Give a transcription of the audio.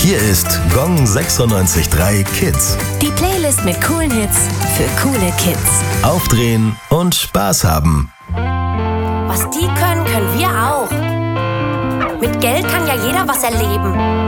Hier ist Gong 96.3 Kids. Die Playlist mit coolen Hits für coole Kids. Aufdrehen und Spaß haben. Was die können, können wir auch. Mit Geld kann ja jeder was erleben.